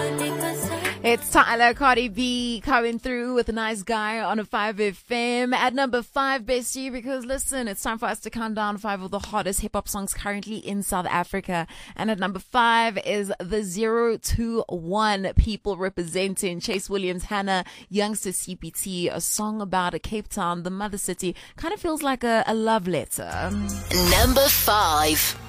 It's Tyler, Cardi B coming through with a nice guy on a 5FM. At number 5, Bestie, because listen, it's time for us to count down 5 of the hottest hip-hop songs currently in South Africa. And at number 5 is the 021 people representing Chase Williams, Hannah, Youngster CPT, a song about a Cape Town, the mother city. Kind of feels like a love letter. Number 5.